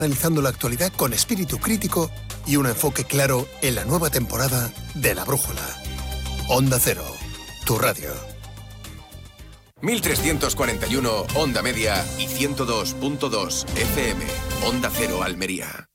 analizando la actualidad con espíritu crítico y un enfoque claro en la nueva temporada de La Brújula. Onda Cero, tu radio. 1341 Onda Media y 102.2 FM. Onda Cero Almería.